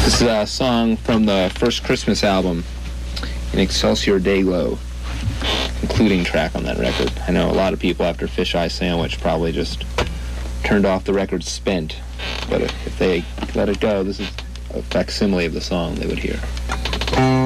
This is a song from the first Christmas album, In Excelsior Dayglow, concluding track on that record. I know a lot of people after Fisheye Sandwich probably just turned off the record spent, but if they let it go, this is a facsimile of the song they would hear.